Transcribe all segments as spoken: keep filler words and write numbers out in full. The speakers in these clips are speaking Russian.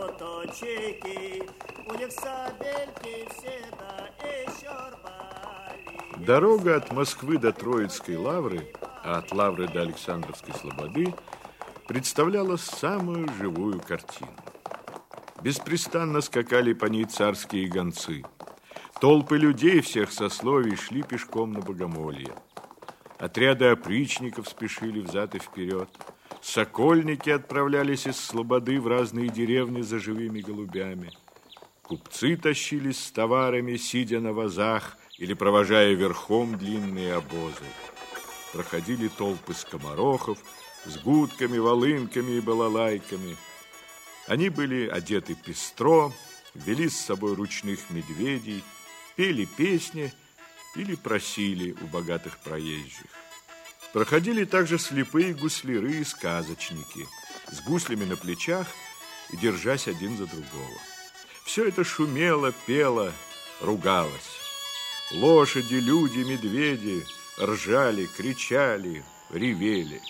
моточеки, у них сабельки всегда еще рвали. Дорога от Москвы до Троицкой лавры, а от лавры до Александровской слободы представляла самую живую картину. Беспрестанно скакали по ней царские гонцы. Толпы людей всех сословий шли пешком на богомолье. Отряды опричников спешили взад и вперед. Сокольники отправлялись из слободы в разные деревни за живыми голубями. Купцы тащились с товарами, сидя на вазах или провожая верхом длинные обозы. Проходили толпы скоморохов с гудками, волынками и балалайками. Они были одеты пестро, вели с собой ручных медведей, пели песни или просили у богатых проезжих. Проходили также слепые гусляры и сказочники с гуслями на плечах и держась один за другого. Все это шумело, пело, ругалось. Лошади, люди, медведи ржали, кричали, ревели.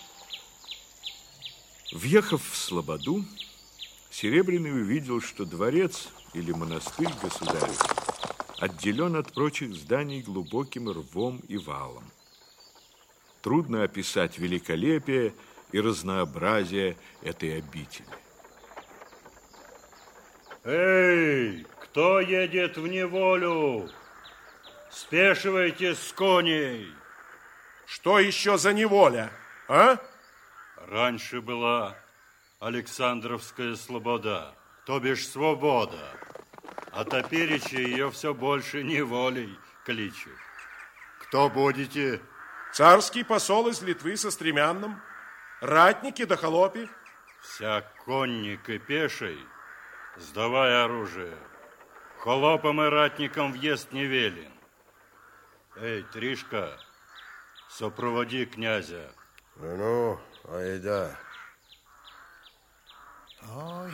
Въехав в слободу, Серебряный увидел, что дворец или монастырь государев отделен от прочих зданий глубоким рвом и валом. Трудно описать великолепие и разнообразие этой обители. Эй, кто едет в неволю? Спешивайте с коней. Что еще за неволя, а? Раньше была Александровская слобода, то бишь свобода. А топереча ее все больше неволей кличут. Кто будете? Царский посол из Литвы со стремянным, ратники да холопи. Вся конник и пеший, сдавай оружие. Холопам и ратникам въезд не велен. Эй, Тришка, сопроводи князя. Ну, айда. Ой,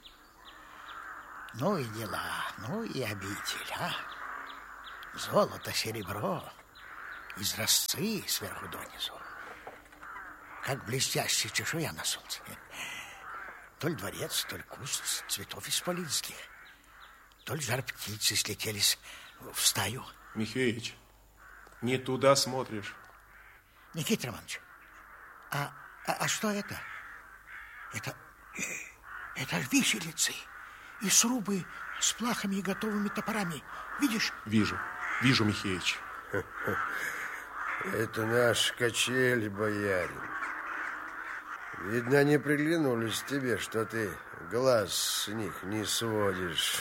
ну и дела, ну и обитель, а? Золото, серебро, изразцы сверху донизу, как блестящая чешуя на солнце. То ли дворец, то ли куст цветов исполинских, то ли жар птицы слетелись в стаю. Михеич, не туда смотришь. Никита Романович, а, а, а что это? Это, это виселицы и срубы с плахами и готовыми топорами. Видишь? Вижу, вижу, Михеич. Это наш качель, боярин. Видно, не приглянулись тебе, что ты глаз с них не сводишь.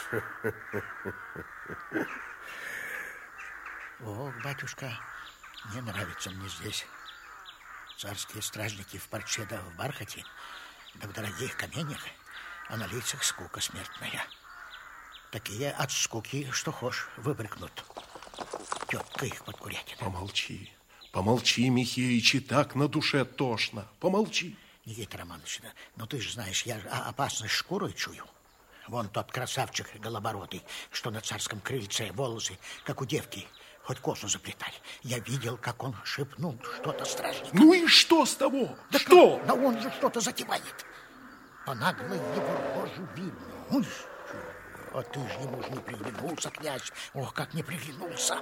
О, батюшка, не нравится мне здесь. Царские стражники в парче да в бархате, да в дорогих каменьях, а на лицах скука смертная. Такие от скуки, что хошь, выбрыкнут. Тетка их под курятиной. Помолчи, помолчи, Михеич, и так на душе тошно. Помолчи. Никита Романович, ну ты же знаешь, я опасность шкурой чую. Вон тот красавчик голобородый, что на царском крыльце, волосы, как у девки, хоть косу заплетали. Я видел, как он шепнул что-то стражникам. Ну и что с того? Да что? Как? Да он же что-то затевает. По наглой его рожу видно. Ой, а ты же ему же не приглянулся, князь. Ох, как не приглянулся.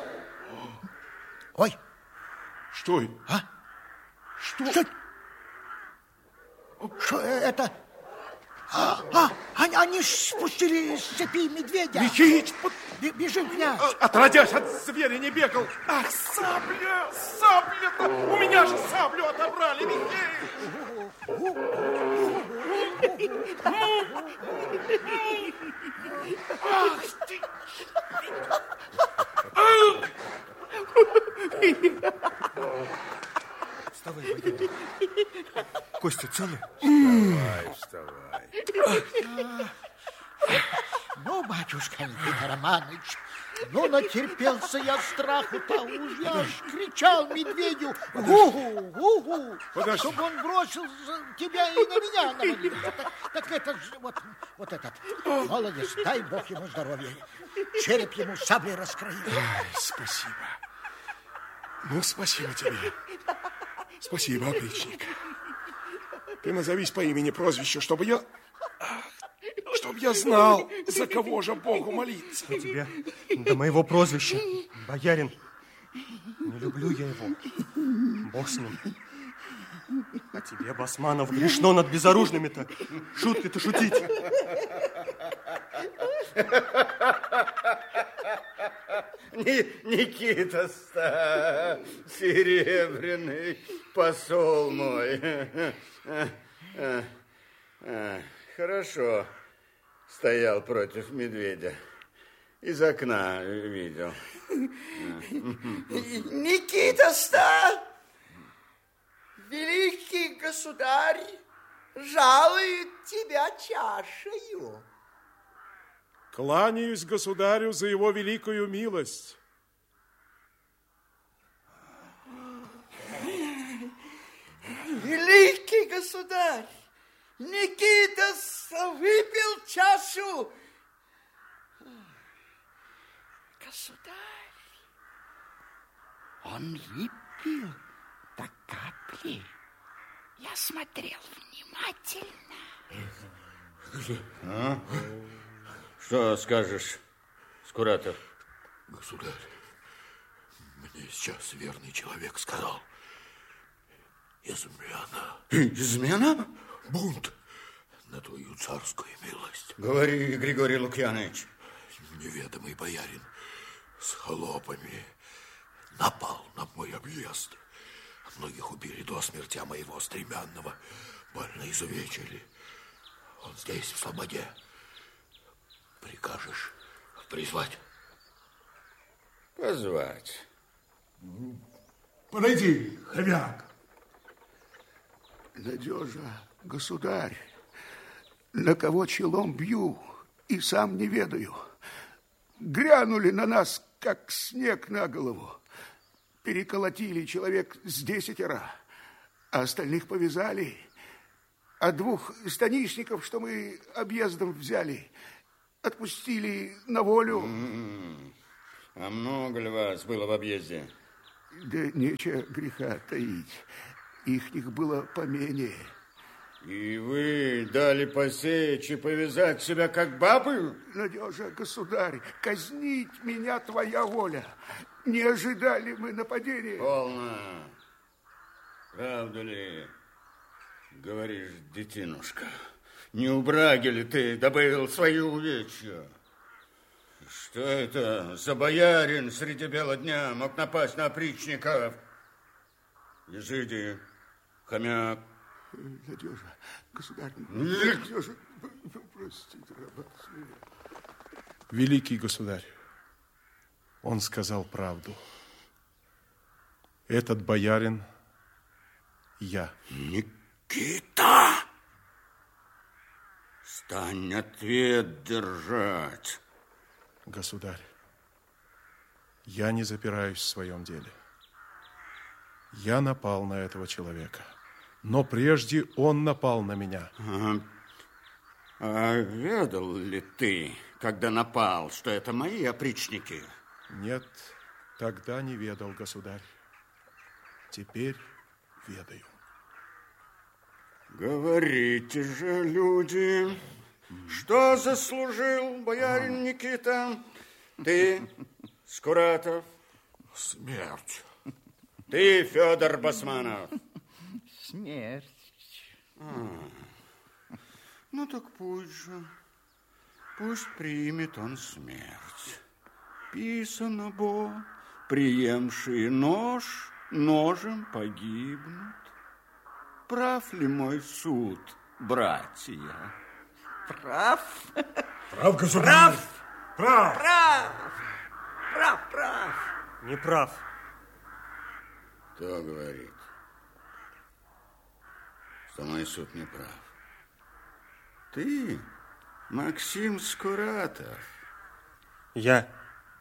Ой. Что? А? Что? Что? Что это? А, а, они, они спустили с цепи медведя. Михеич, под... Бежим, князь. Отродясь от зверя не бегал. Ах, сабля, сабля-то. У меня же саблю отобрали, Михеич. Ах ты. Вставай, Владимир. Костя целый? Вставай, вставай. Ну, батюшка Никита Романович, ну, натерпелся я страху-то, уж я аж кричал медведю, гугу, гугу, чтобы он бросил тебя и на меня навалился. Так, так это же, вот, вот этот, молодец, дай Бог ему здоровья, череп ему саблей раскроил. Ай, спасибо. Ну, спасибо тебе. Спасибо, опричник. Ты назовись по имени, прозвищу, чтобы я... Чтобы чтоб я знал, за кого же Богу молиться. А тебе до моего прозвища, боярин. Не люблю я его. Бог с ним. А тебе, Басманов, грешно над безоружными-то. Шутки-то шутить. Никита Серебряный, посол мой. Хорошо стоял против медведя. Из окна видел. Никита-ста, великий государь, жалует тебя чашею. Кланяюсь государю за его великую милость. Великий государь, Никита выпил чашу. Государь, он выпил до капли. Я смотрел внимательно. А? Что скажешь, Скуратов? Государь, мне сейчас верный человек сказал. Измена. Измена? Бунт на твою царскую милость. Говори, Григорий Лукьянович. Неведомый боярин с холопами напал на мой объезд. Многих убили до смерти, а моего стремянного больно изувечили. Он здесь, в слободе. Прикажешь призвать? Позвать. Подойди, хомяк. Надежа, государь, на кого челом бью и сам не ведаю. Грянули на нас, как снег на голову. Переколотили человек с десятеро, а остальных повязали. А двух станичников, что мы объездом взяли, отпустили на волю. Mm-hmm. А много ли вас было в объезде? Да нечего греха таить. Ихних было поменее. И вы дали посечь и повязать себя, как бабы? Надежа, государь, казнить меня твоя воля. Не ожидали мы нападения. Полно. Правда ли, говоришь, детинушка, не у браги ли ты добыл свои увечья? Что это за боярин среди бела дня мог напасть на опричников? Изыди, хомяк. Надежа, государь, Надежа, простите, раба. Великий государь, он сказал правду. Этот боярин я. Никита! Стань ответ держать. Государь, я не запираюсь в своем деле. Я напал на этого человека, но прежде он напал на меня. А, а ведал ли ты, когда напал, что это мои опричники? Нет, тогда не ведал, государь. Теперь ведаю. Говорите же, люди, что заслужил боярин Никита? Ты, Скуратов? Смерть. Ты, Федор Басманов? Смерть. А, ну так пусть же, пусть примет он смерть. Писано бо, приемшие нож, ножем погибнут. Прав ли мой суд, братья? Прав? Прав, государь. Прав. Прав. Прав. Прав, прав. Не прав. Кто говорит, что мой суд не прав? Ты, Максим Скуратов. Я.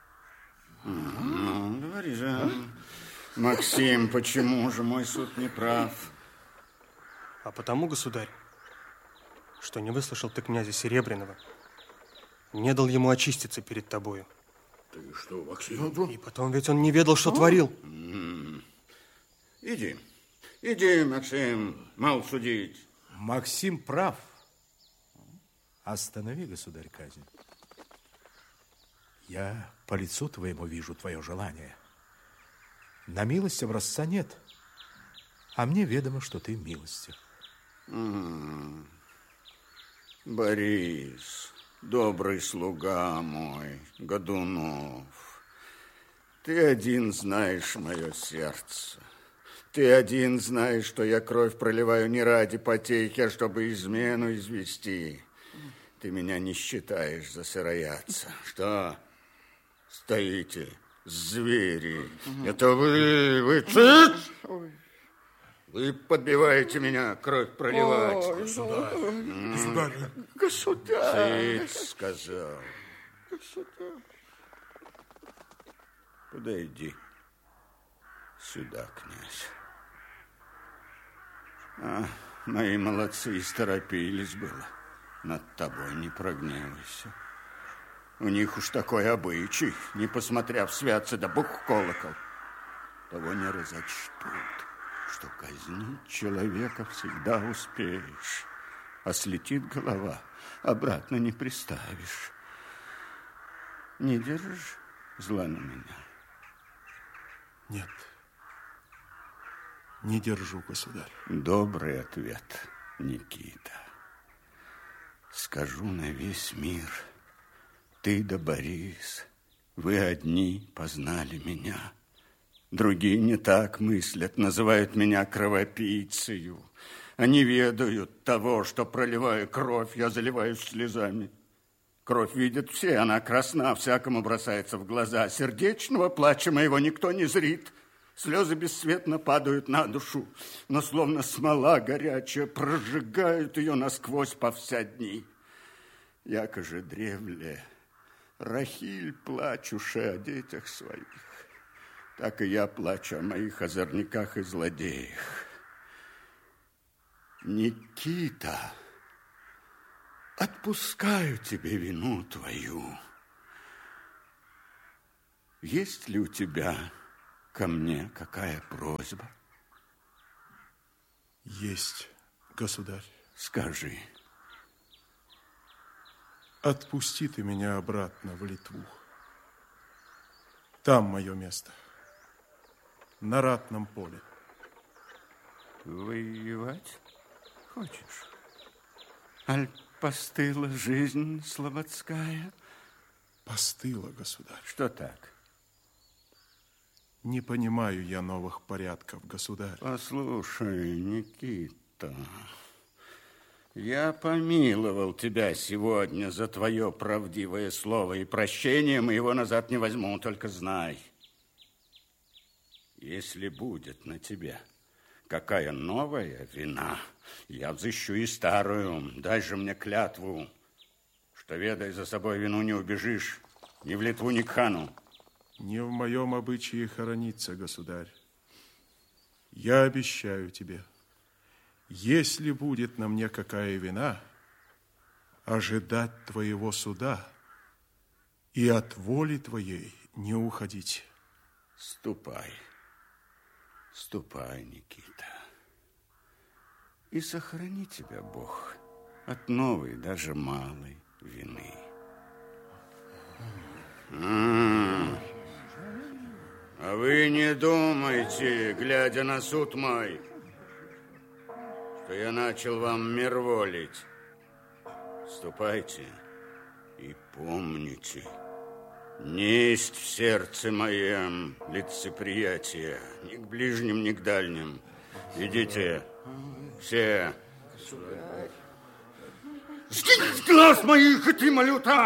Ну, говори же, Максим, почему же мой суд не прав? А потому, государь, что не выслушал ты князя Серебряного, не дал ему очиститься перед тобою. Ты что, Максим? И потом ведь он не ведал, что творил. Иди, иди, Максим, мал судить. Максим прав. Останови, государь, казнь. Я по лицу твоему вижу твое желание. На милость образца нет, а мне ведомо, что ты милостив. М-м. Борис, добрый слуга мой, Годунов, ты один знаешь мое сердце. Ты один знаешь, что я кровь проливаю не ради потехи, а чтобы измену извести. Ты меня не считаешь за сыроядца. Что? Стоите, звери. Это вы, вы... Вы подбиваете меня кровь проливать. Ой, государь. Государь. Государь. Цыц, сказал. Государь. Подойди сюда, князь. А, мои молодцы исторопились было. Над тобой не прогневайся. У них уж такой обычай, не посмотрев святцы да бух колокол, того не разочтут, что казнить человека всегда успеешь, а слетит голова, обратно не приставишь. Не держишь зла на меня? Нет, не держу, государь. Добрый ответ, Никита. Скажу на весь мир, ты да Борис, вы одни познали меня. Другие не так мыслят, называют меня кровопийцею. Они ведают того, что, проливая кровь, я заливаюсь слезами. Кровь видят все, она красна, всякому бросается в глаза. Сердечного плача моего никто не зрит. Слезы бесцветно падают на душу, но словно смола горячая прожигают ее насквозь по вся дни. Яко же древле, Рахиль, плачущая о детях своих, так и я плачу о моих озорниках и злодеях. Никита, отпускаю тебе вину твою. Есть ли у тебя ко мне какая просьба? Есть, государь. Скажи. Отпусти ты меня обратно в Литву. Там мое место. На ратном поле. Воевать хочешь? Аль постыла жизнь слободская? Постыла, государь. Что так? Не понимаю я новых порядков, государь. Послушай, Никита, я помиловал тебя сегодня за твое правдивое слово, и прощения моего назад не возьму, только знай. Если будет на тебя какая новая вина, я взыщу и старую. Дай же мне клятву, что, ведая за собой вину, не убежишь ни в Литву, ни к хану. Не в моем обычае хорониться, государь. Я обещаю тебе, если будет на мне какая вина, ожидать твоего суда и от воли твоей не уходить. Ступай, ступай, Никита, и сохрани тебя Бог от новой, даже малой вины. М-м-м. А вы не думайте, глядя на суд мой, что я начал вам мирволить. Ступайте и помните, несть в сердце моем лицеприятия ни к ближним, ни к дальним. Идите все. Скинь с глаз моих, и ты, малюта!